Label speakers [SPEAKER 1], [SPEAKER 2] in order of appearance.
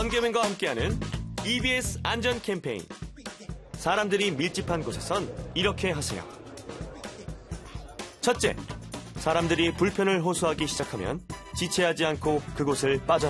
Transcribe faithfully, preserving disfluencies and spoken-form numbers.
[SPEAKER 1] 번개맨과 함께하는 이비에스 안전 캠페인. 사람들이 밀집한 곳에선 이렇게 하세요. 첫째, 사람들이 불편을 호소하기 시작하면 지체하지 않고 그곳을 빠져